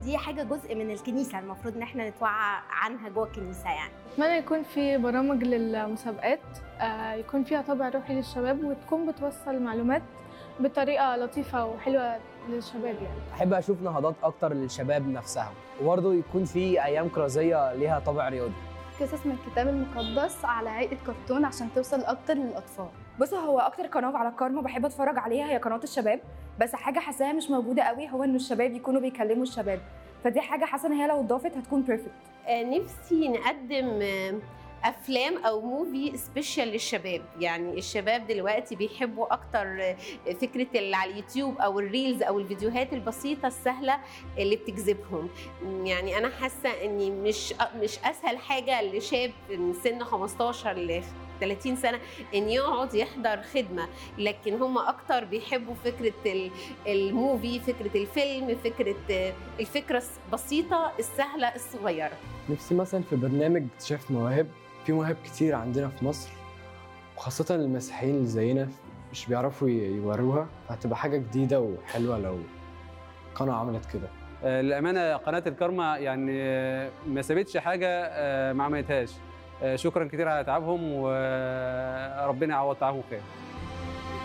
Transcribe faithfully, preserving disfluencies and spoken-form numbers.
دي حاجة جزء من الكنيسة، المفروض إن إحنا نتوعى عنها جوه الكنيسة يعني. أتمنى يكون في برامج للمسابقات آه، يكون فيها طابع روحي للشباب وتكون بتوصل معلومات بطريقة لطيفة وحلوة للشباب يعني. أحب أشوف نهضات أكتر للشباب نفسها، وبرضه يكون في أيام كرازية ليها طابع رياضي. قصص من الكتاب المقدس على هيئة كرتون عشان توصل أكتر للأطفال. بص، هو أكتر قناة على كارما بحب أتفرج عليها هي قناة الشباب، بس حاجة حاساها مش موجودة قوي هو إن الشباب يكونوا بيكلموا الشباب، فدي حاجة حاسة إن هي لو اتضافت هتكون بيرفكت. نفسي نقدم افلام او موفي سبيشال للشباب، يعني الشباب دلوقتي بيحبوا اكتر فكره اللي على اليوتيوب او الريلز او الفيديوهات البسيطه السهله اللي بتجذبهم. يعني انا حاسه اني مش مش اسهل حاجه لشاب من سن خمستاشر ل ثلاثين سنه ان يقعد يحضر خدمه، لكن هم اكتر بيحبوا فكره الموفي، فكره الفيلم، فكره الفكره البسيطه السهله الصغيره. نفسي مثلا في برنامج اكتشاف مواهب، في مواهب كتير عندنا في مصر وخاصة المسيحيين اللي زينا مش بيعرفوا يوروها، فهتبقى حاجة جديدة وحلوة لو قناة عملت كده. للأمانة قناة الكارما يعني ما سابتش حاجة ما عملتهاش. شكرا كتير على تعبهم وربنا يعوض تعبهم خير.